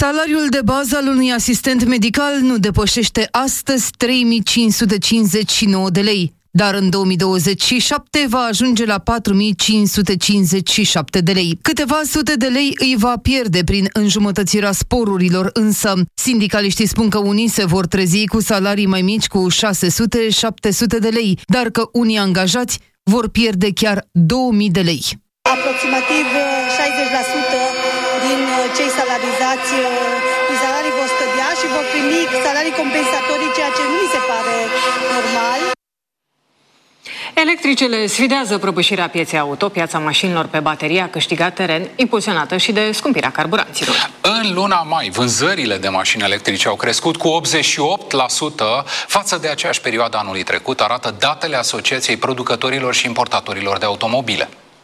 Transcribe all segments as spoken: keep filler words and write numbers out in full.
Salariul de bază al unui asistent medical nu depășește astăzi trei mii cinci sute cincizeci și nouă de lei, dar în două mii douăzeci și șapte va ajunge la patru mii cinci sute cincizeci și șapte de lei. Câteva sute de lei îi va pierde prin înjumătățirea sporurilor, însă sindicaliștii spun că unii se vor trezi cu salarii mai mici cu șase sute - șapte sute de lei, dar că unii angajați vor pierde chiar două mii de lei. Aproximativ șaizeci la sută din cei salarizați cu salarii vor scădea și vor primi salarii compensatorii, ceea ce nu mi se pare normal. Electricele sfidează prăbușirea pieței auto. Piața mașinilor pe baterie a câștigat teren, impulsionată și de scumpirea carburanților. În luna mai, vânzările de mașini electrice au crescut cu optzeci și opt la sută față de aceeași perioadă anului trecut, arată datele Asociației Producătorilor și Importatorilor de Automobile.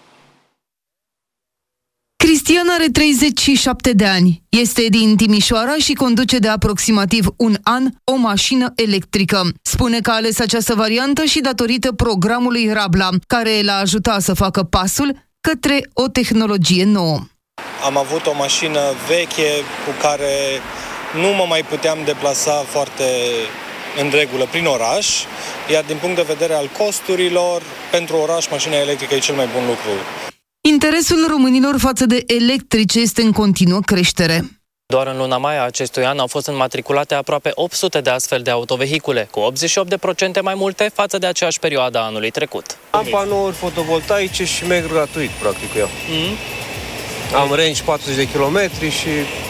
Cristian are treizeci și șapte de ani. Este din Timișoara și conduce de aproximativ un an o mașină electrică. Spune că a ales această variantă și datorită programului Rabla, care l-a ajutat să facă pasul către o tehnologie nouă. Am avut o mașină veche cu care nu mă mai puteam deplasa foarte în regulă prin oraș, iar din punct de vedere al costurilor, pentru oraș mașina electrică e cel mai bun lucru. Interesul românilor față de electrice este în continuă creștere. Doar în luna mai a acestui an au fost înmatriculate aproape opt sute de astfel de autovehicule, cu optzeci și opt la sută mai multe față de aceeași perioadă a anului trecut. Am panouri fotovoltaice și merg gratuit, practic, eu. Mm-hmm. Am range patruzeci de kilometri și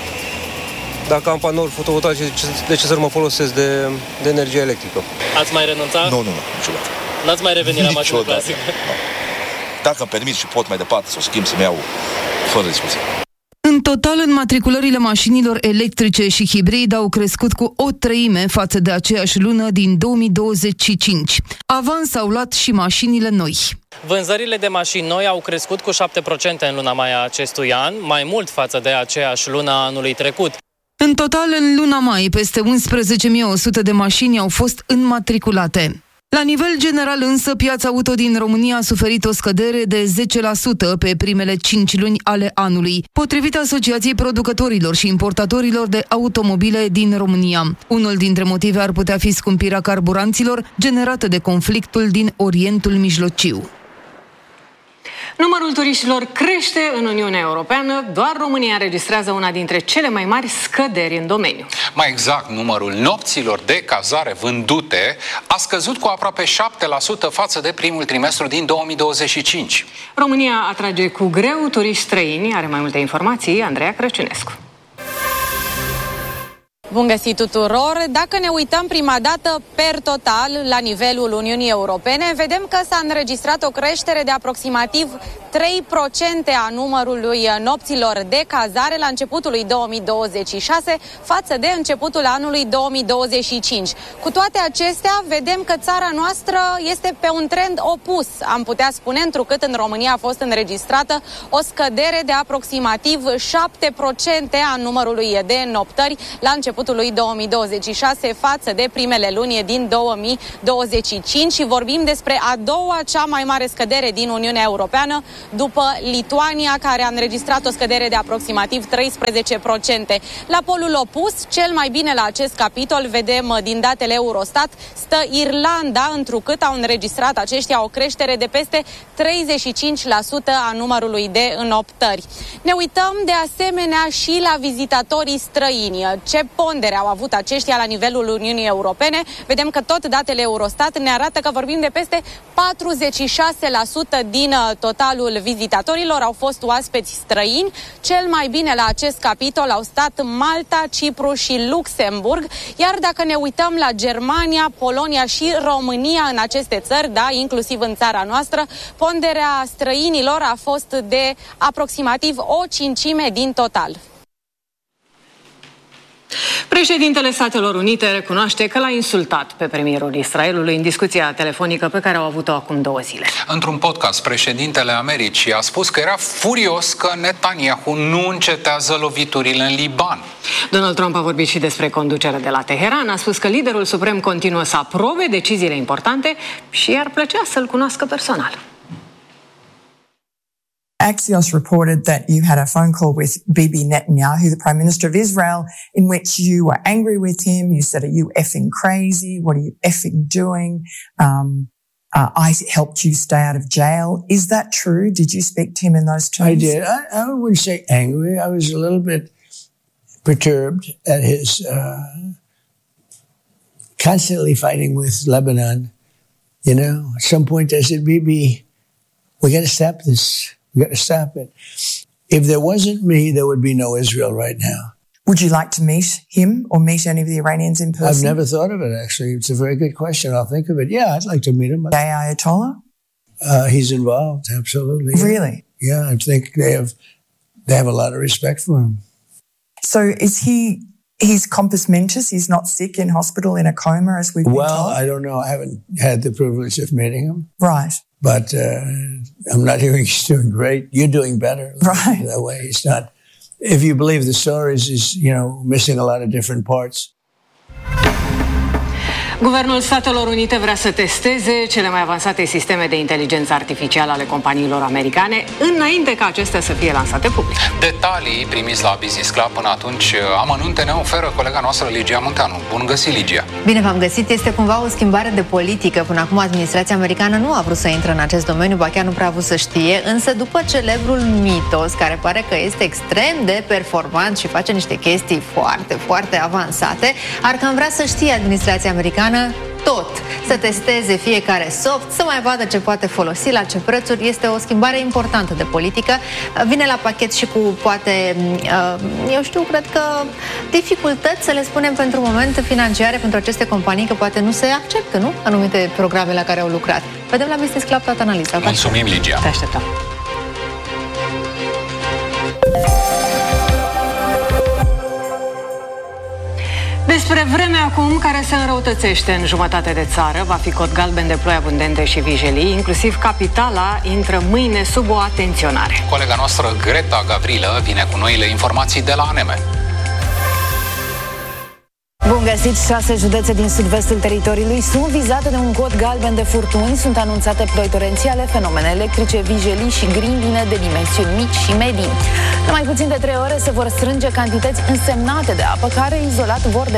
dacă am panouri fotovoltaice, de ce să mă folosesc de, de energie electrică? Ați mai renunțat? Nu, nu, nu, niciodată. N-ați mai revenit la mașină clasică? Dacă îmi permit și pot mai departe să o schimb, să-mi iau fără discuție. În total, înmatriculările mașinilor electrice și hibrid au crescut cu o treime față de aceeași lună din două mii douăzeci și cinci. Avans au luat și mașinile noi. Vânzările de mașini noi au crescut cu șapte la sută în luna mai a acestui an, mai mult față de aceeași lună a anului trecut. În total, în luna mai, peste unsprezece mii o sută de mașini au fost înmatriculate. La nivel general însă, piața auto din România a suferit o scădere de zece la sută pe primele cinci luni ale anului, potrivit Asociației Producătorilor și Importatorilor de Automobile din România. Unul dintre motive ar putea fi scumpirea carburanților generată de conflictul din Orientul Mijlociu. Numărul turiștilor crește în Uniunea Europeană, doar România înregistrează una dintre cele mai mari scăderi în domeniu. Mai exact, numărul nopților de cazare vândute a scăzut cu aproape șapte la sută față de primul trimestru din două mii douăzeci și cinci. România atrage cu greu turiști străini, are mai multe informații Andreea Crăciunescu. Bun găsit tuturor! Dacă ne uităm prima dată per total la nivelul Uniunii Europene, vedem că s-a înregistrat o creștere de aproximativ trei la sută a numărului nopților de cazare la începutul lui două mii douăzeci și șase față de începutul anului două mii douăzeci și cinci. Cu toate acestea, vedem că țara noastră este pe un trend opus, am putea spune, întrucât în România a fost înregistrată o scădere de aproximativ șapte la sută a numărului de noptări la începutul lui două mii douăzeci și șase față de primele luni din două mii douăzeci și cinci și vorbim despre a doua cea mai mare scădere din Uniunea Europeană, după Lituania, care a înregistrat o scădere de aproximativ treisprezece la sută. La polul opus, cel mai bine la acest capitol, vedem din datele Eurostat, stă Irlanda, întrucât au înregistrat aceștia o creștere de peste treizeci și cinci la sută a numărului de înoptări. Ne uităm de asemenea și la vizitatorii străini. Ce pondere au avut aceștia la nivelul Uniunii Europene? Vedem că tot datele Eurostat ne arată că vorbim de peste patruzeci și șase la sută din totalul vizitatorilor au fost oaspeți străini. Cel mai bine la acest capitol au stat Malta, Cipru și Luxemburg, iar dacă ne uităm la Germania, Polonia și România în aceste țări, da, inclusiv în țara noastră, ponderea străinilor a fost de aproximativ o cincime din total. Președintele Statelor Unite recunoaște că l-a insultat pe premierul Israelului în discuția telefonică pe care au avut-o acum două zile. Într-un podcast, președintele Americii a spus că era furios că Netanyahu nu încetează loviturile în Liban. Donald Trump a vorbit și despre conducerea de la Teheran, a spus că liderul suprem continuă să aprobe deciziile importante și i-ar plăcea să-l cunoască personal. Axios reported that you had a phone call with Bibi Netanyahu, the Prime Minister of Israel, in which you were angry with him. You said, are you effing crazy? What are you effing doing? Um, uh, I helped you stay out of jail. Is that true? Did you speak to him in those terms? I did. I, I wouldn't say angry. I was a little bit perturbed at his uh, constantly fighting with Lebanon. You know, at some point I said, Bibi, we got to stop this. We got to stop it. If there wasn't me, there would be no Israel right now. Would you like to meet him or meet any of the Iranians in person? I've never thought of it, actually. It's a very good question. I'll think of it. Yeah, I'd like to meet him. Gay Ayatollah? Uh, he's involved, absolutely. Really? Yeah, I think they have they have a lot of respect for him. So is he, he's compos mentis? He's not sick in hospital in a coma, as we've been well, told? Well, I don't know. I haven't had the privilege of meeting him. Right. But uh, I'm not hearing he's doing great. You're doing better. Right. That way he's not. If you believe the stories, he's, you know, missing a lot of different parts. Guvernul Statelor Unite vrea să testeze cele mai avansate sisteme de inteligență artificială ale companiilor americane înainte ca acestea să fie lansate public. Detalii primiți la Business Club până atunci, amănunte ne oferă colega noastră Ligia Munteanu. Bun găsit, Ligia! Bine v-am găsit, este cumva o schimbare de politică. Până acum administrația americană nu a vrut să intre în acest domeniu, ba chiar nu prea a vrut să știe, însă după celebrul Mythos, care pare că este extrem de performant și face niște chestii foarte, foarte avansate, ar cam vrea să știe administrația americană tot, să testeze fiecare soft, să mai vadă ce poate folosi, la ce prețuri. Este o schimbare importantă de politică. Vine la pachet și cu, poate, eu știu, cred că dificultăți, să le spunem pentru moment, financiare pentru aceste companii, că poate nu se acceptă, nu? Anumite programe la care au lucrat. Vedem la Business Club toată analiza. Mulțumim, Ligia! Te așteptăm! Despre vremea acum, care se înrăutățește în jumătate de țară, va fi cod galben de ploi abundente și vijelii, inclusiv capitala intră mâine sub o atenționare. Colega noastră Greta Gavrilă vine cu noile informații de la A N M. Bun găsit! Șase județe din sud-vestul teritoriului sunt vizate de un cod galben de furtuni. Sunt anunțate ploi torențiale, fenomene electrice, vijelii și grindine de dimensiuni mici și medii. În mai puțin de trei ore se vor strânge cantități însemnate de apă care izolat vor